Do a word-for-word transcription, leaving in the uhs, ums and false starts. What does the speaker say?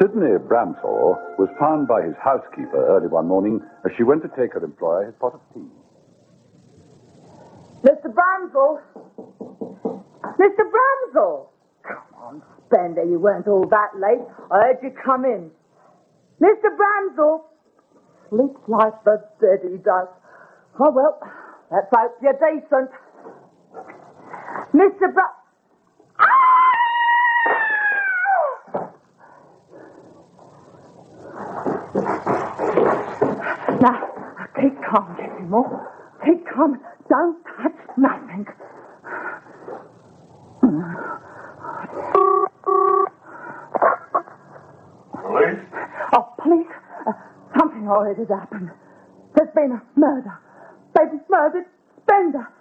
Sidney Bramshaw was found by his housekeeper early one morning as she went to take her employer his pot of tea. Mister Bramshaw! Mister Bramshaw! Come on, Spender, you weren't all that late. I heard you come in. Mister Bramshaw! Sleeps like the dead he does. Oh, well, let's hope you're decent. Mister Bra... Now, keep calm, Jessie Moore. Keep calm. Don't touch nothing. Police? Oh, please. Uh, something horrid has happened. There's been a murder. They've murdered Spender.